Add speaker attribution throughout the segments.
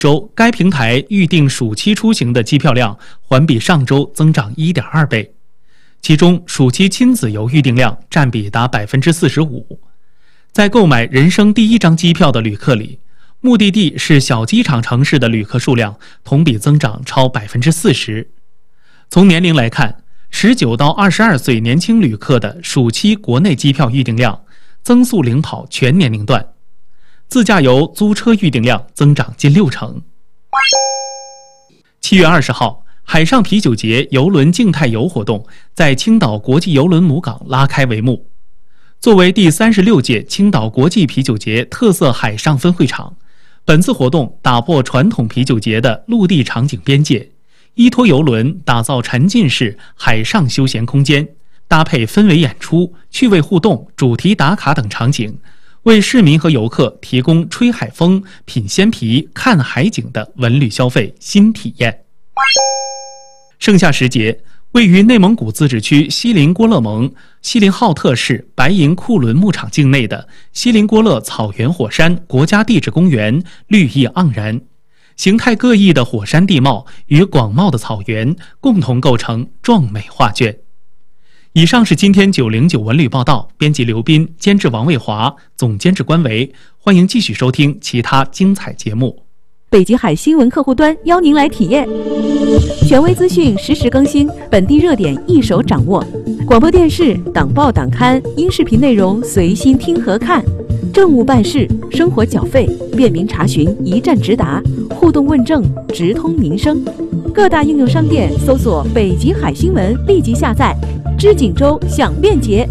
Speaker 1: 周该平台预订暑期出行的机票量环比上周增长 1.2 倍，其中暑期亲子游预订量占比达 45%。 在购买人生第一张机票的旅客里，目的地是小机场城市的旅客数量同比增长超 40%。 从年龄来看，19到22岁年轻旅客的暑期国内机票预订量增速领跑全年龄段，自驾游租车预订量增长近60%。7月20号，海上啤酒节邮轮静态游活动在青岛国际邮轮母港拉开帷幕。作为第36届青岛国际啤酒节特色海上分会场，本次活动打破传统啤酒节的陆地场景边界，依托邮轮打造沉浸式海上休闲空间，搭配氛围演出、趣味互动、主题打卡等场景，为市民和游客提供吹海风、品鲜啤、看海景的文旅消费新体验。盛夏时节，位于内蒙古自治区锡林郭勒盟锡林浩特市白银库伦牧场境内的锡林郭勒草原火山国家地质公园绿意盎然，形态各异的火山地貌与广袤的草原共同构成壮美画卷。以上是今天909文旅报道，编辑刘斌，监制王卫华，总监制关维。欢迎继续收听其他精彩节目。
Speaker 2: 北极海新闻客户端邀您来体验，权威资讯实时更新，本地热点一手掌握，广播电视、党报党刊、音视频内容随心听和看，政务办事、生活缴费便民查询一站直达，互动问政直通民生。各大应用商店搜索北极海新闻，立即下载，知锦州享便捷。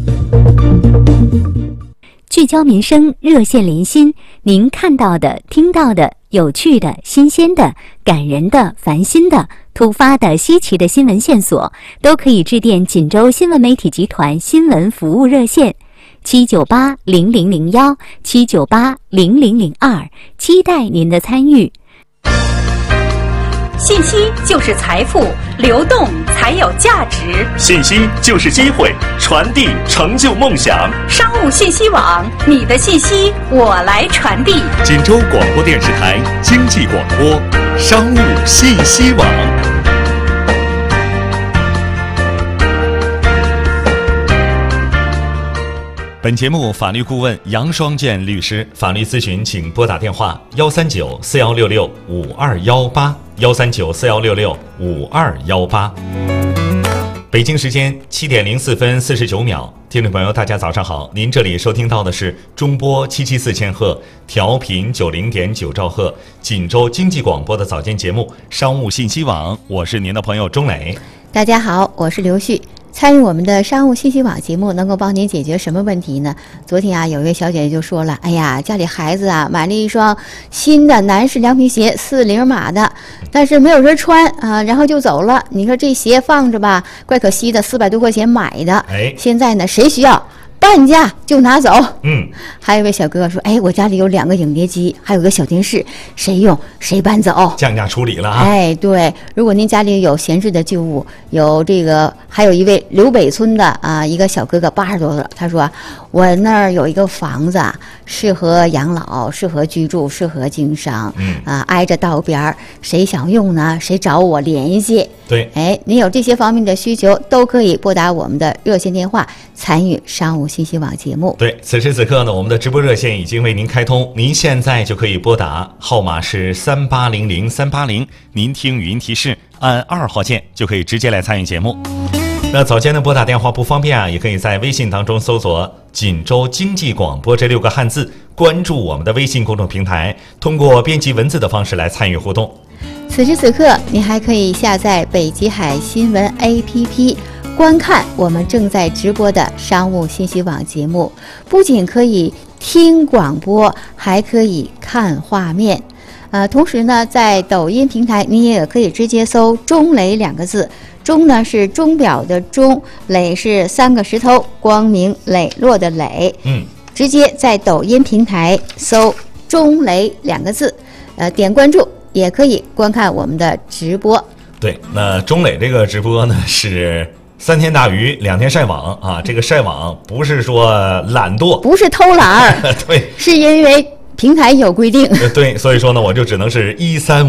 Speaker 3: 聚焦民生，热线连心，您看到的、听到的、有趣的、新鲜的、感人的、烦心的、突发的、稀奇的新闻线索，都可以致电锦州新闻媒体集团新闻服务热线7980001 7980002，期待您的参与。
Speaker 4: 信息就是财富，流动才有价值。
Speaker 5: 信息就是机会，传递成就梦想。
Speaker 4: 商务信息网，你的信息我来传递。
Speaker 5: 锦州广播电视台经济广播，商务信息网。本节目法律顾问杨双建律师，法律咨询请拨打电话13941665218，13941665218。北京时间7点04分49秒，听众朋友大家早上好，您这里收听到的是中波774千赫，调频90.9兆赫，锦州经济广播的早间节目商务信息网，我是您的朋友钟磊。
Speaker 6: 大家好，我是刘旭。参与我们的商务信息网节目，能够帮您解决什么问题呢？昨天有一位小姐姐就说了，哎呀，家里孩子买了一双新的男士凉皮鞋，40码的，但是没有人穿然后就走了。你说这鞋放着吧，怪可惜的，400多块钱买的，现在呢，谁需要半价就拿走。还有一位小哥哥说，我家里有2个影碟机，还有个小电视，谁用谁搬走，
Speaker 5: 降价处理了
Speaker 6: 对，如果您家里有闲置的旧物，有这个，还有一位刘北村的一个小哥哥，80多了，他说我那儿有一个房子适合养老，适合居住，适合经商，挨着道边，谁想用呢，谁找我联系。
Speaker 5: 对，
Speaker 6: 您有这些方面的需求，都可以拨打我们的热线电话参与商务信息网节目。
Speaker 5: 对，此时此刻呢，我们的直播热线已经为您开通，您现在就可以拨打，号码是3800-380，您听语音提示，按2号键就可以直接来参与节目。那早间的拨打电话不方便也可以在微信当中搜索锦州经济广播这6个汉字，关注我们的微信公众平台，通过编辑文字的方式来参与互动。
Speaker 6: 此时此刻，你还可以下载北极海新闻 APP， 观看我们正在直播的商务信息网节目，不仅可以听广播，还可以看画面。同时呢，在抖音平台，你也可以直接搜“钟磊”2个字。钟呢是钟表的钟，磊是3个石头，光明磊落的磊。直接在抖音平台搜“钟磊”2个字，点关注，也可以观看我们的直播。
Speaker 5: 对，那钟磊这个直播呢是3天打鱼2天晒网这个晒网不是说懒惰，
Speaker 6: 不是偷懒
Speaker 5: 对，
Speaker 6: 是因为平台有规定。
Speaker 5: 对，所以说呢，我就只能是13